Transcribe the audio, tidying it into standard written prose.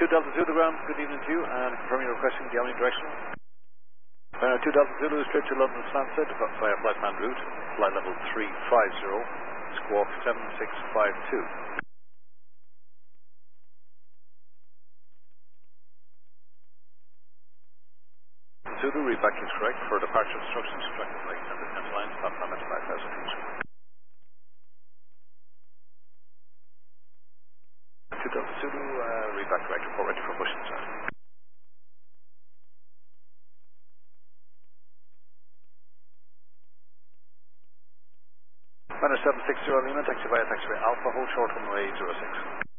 2 Delta Zulu ground, good evening to you, and confirming your requesting the Omni directional. 2 Delta Zulu, straight to London Stansted via flight man route, flight level 350, squawk 7652. Zulu, read back is correct for departure instructions, tracking flight extended 10 line, platform at 5,000 feet. 2 Delta Zulu, read back correct, report ready for push inside. Minus 760 Lima, taxi via taxiway Alpha, hold short runway 06.